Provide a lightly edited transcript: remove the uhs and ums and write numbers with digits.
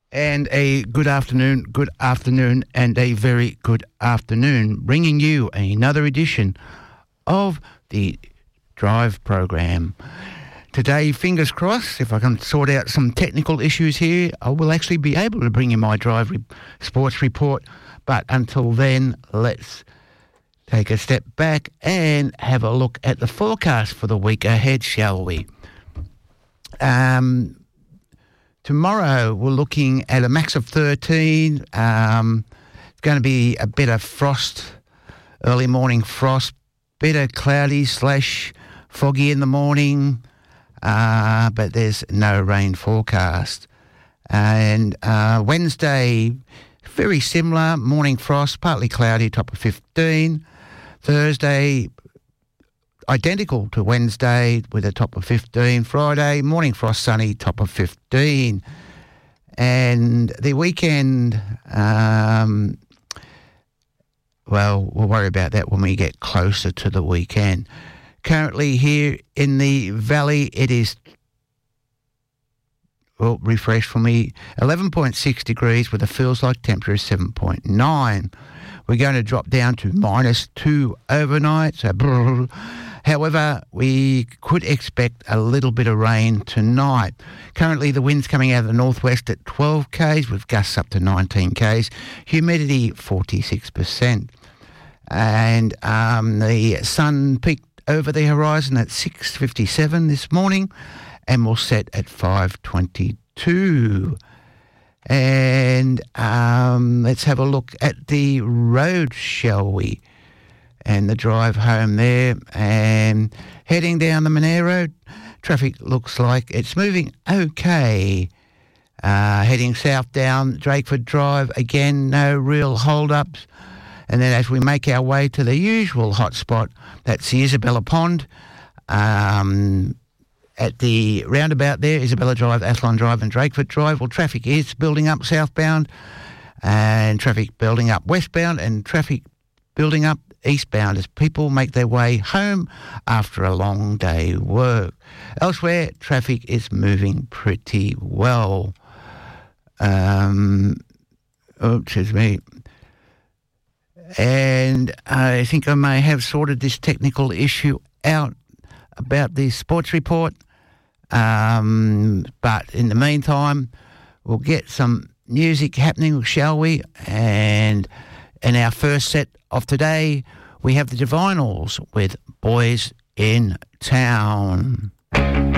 And a good afternoon, and a very good afternoon, bringing you another edition of the Drive program. Today, fingers crossed, if I can sort out some technical issues here, I will actually be able to bring you my Drive sports report. But until then, let's take a step back and have a look at the forecast for the week ahead, shall we? Tomorrow we're looking at a max of 13. It's going to be a bit of frost, early morning frost, bit of cloudy / foggy in the morning, but there's no rain forecast. And Wednesday, very similar, morning frost, partly cloudy, top of 15. Thursday, identical to Wednesday with a top of 15. Friday, morning frost, sunny, top of 15. And the weekend, well, we'll worry about that when we get closer to the weekend. Currently here in the valley, it is, well, refresh for me, 11.6 degrees with a feels like temperature of 7.9. We're going to drop down to -2 overnight, so however, we could expect a little bit of rain tonight. Currently, the wind's coming out of the northwest at 12 k's with gusts up to 19 k's. Humidity 46%. And the sun peaked over the horizon at 6:57 this morning and will set at 5:22. And let's have a look at the road, shall we? And the drive home there, and heading down the Monare Road, traffic looks like it's moving okay. Heading south down Drakeford Drive, again, no real hold-ups. And then as we make our way to the usual hotspot, that's the Isabella Pond, at the roundabout there, Isabella Drive, Athlone Drive and Drakeford Drive, well, traffic is building up southbound, and traffic building up westbound, and traffic building up eastbound as people make their way home after a long day work. Elsewhere, traffic is moving pretty well. Excuse me. And I think I may have sorted this technical issue out about the sports report. But in the meantime, we'll get some music happening, shall we? And in our first set of today, we have the Divinyls with Boys in Town.